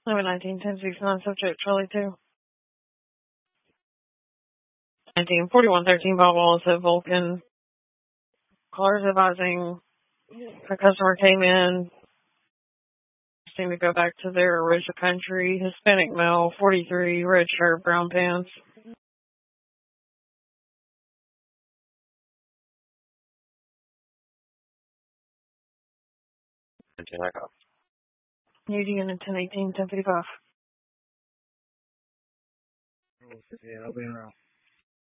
Number 19, 1069, subject Charlie 2. 19, 4113, Bob Wallace at Vulcan. Callers advising a customer came in, seemed to go back to their original country. Hispanic male, 43, red shirt, brown pants. UD unit 1018, 1055. Yeah, I'll be around.